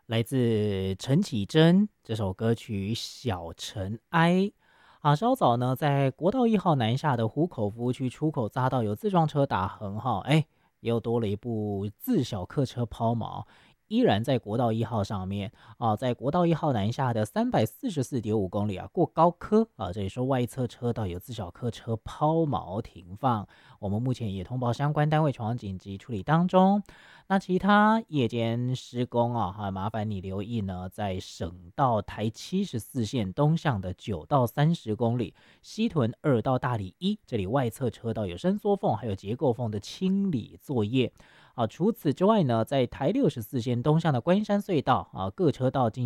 来自陈绮贞这首歌曲《小尘埃》稍早呢，在国道1号南下的湖口服务区出口匝道有自撞车打横又多了一部自小客车抛锚，依然在国道1号上面在国道1号南下的344.5公里过高科这里说外侧车道有自小客车抛锚停放，我们目前也通报相关单位前往紧急处理当中。那其他夜间施工麻烦你留意呢，在省道台74线东向的9到30公里，西屯2到大里1，这里外侧车道有伸缩缝还有结构缝的清理作业除此之外呢，在台64线东向的关山隧道各车道进